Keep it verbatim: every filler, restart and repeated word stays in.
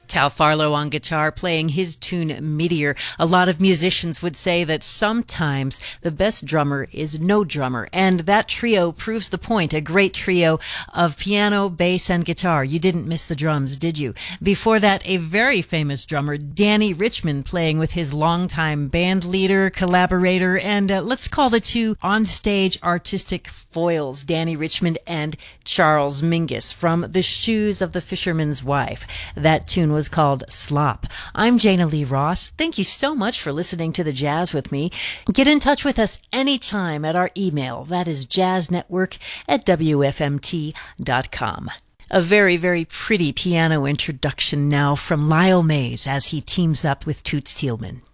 Tal Farlow on guitar playing his tune Meteor. A lot of musicians would say that sometimes the best drummer is no drummer, and that trio proves the point. A great trio of piano, bass, and guitar. You didn't miss the drums, did you? Before that, a very famous drummer, Danny Richmond, playing with his longtime band leader, collaborator, and uh, let's call the two onstage artistic foils, Danny Richmond and Charles Mingus, from The Shoes of the Fisherman's Wife. That tune was called Slop. I'm Jana Lee Ross. Thank you so much for listening to the jazz with me. Get in touch with us anytime at our email. That is jazznetwork at w f m t dot com. A very, very pretty piano introduction now from Lyle Mays as he teams up with Toots Thielman.